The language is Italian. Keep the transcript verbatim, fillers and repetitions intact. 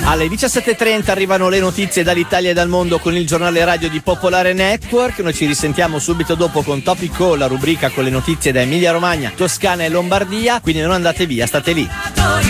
Alle diciassette e trenta arrivano le notizie dall'Italia e dal mondo con il giornale radio di Popolare Network. Noi ci risentiamo subito dopo con Topic Call, la rubrica con le notizie da Emilia Romagna, Toscana e Lombardia, quindi non andate via, state lì.